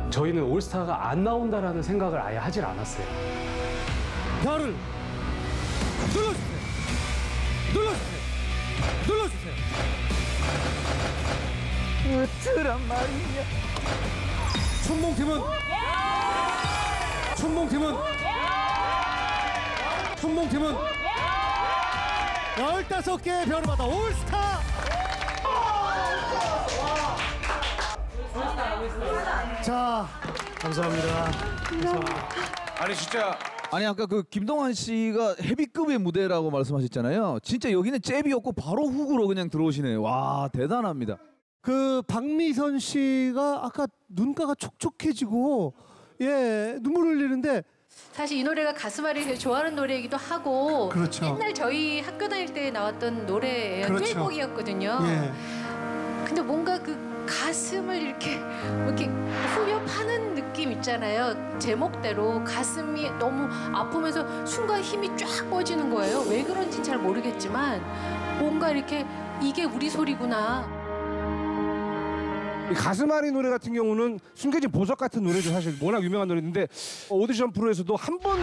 저희는 올스타가 안 나온다라는 생각을 아예 하질 않았어요. 별을 눌러주세요. 눌러주세요. 눌러주세요. 어쩌란 말이냐. 촌몽팀은 촌몽팀은 15개의 별을 받아 올스타. 자, 감사합니다. 아니 진짜 아니 아까 그 김동완 씨가 헤비급의 무대라고 말씀하셨잖아요. 진짜 여기는 잽이었고 바로 훅으로 그냥 들어오시네요. 와 대단합니다. 그 박미선 씨가 아까 눈가가 촉촉해지고 눈물 흘리는데 사실 이 노래가 가슴앓이 되게 좋아하는 노래이기도 하고 그렇죠. 옛날 저희 학교 다닐 때 나왔던 노래예요. 그렇죠. 듀엣곡이었거든요. 근데 뭔가 그 가슴을 이렇게 후벼 파는 느낌 있잖아요. 제목대로 가슴이 너무 아프면서 순간 힘이 쫙 빠지는 거예요. 왜 그런지는 잘 모르겠지만 뭔가 이렇게 이게 우리 소리구나. 이 가슴앓이 노래 같은 경우는 숨겨진 보석 같은 노래죠. 사실 워낙 유명한 노래인데 오디션 프로에서도 한 번도